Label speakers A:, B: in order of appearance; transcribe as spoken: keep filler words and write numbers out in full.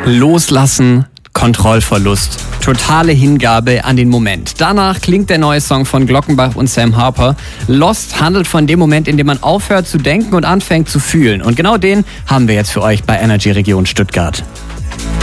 A: Loslassen, Kontrollverlust, totale Hingabe an den Moment. Danach klingt der neue Song von Glockenbach und Sam Harper. Lost handelt von dem Moment, in dem man aufhört zu denken und anfängt zu fühlen. Und genau den haben wir jetzt für euch bei Energy Region Stuttgart.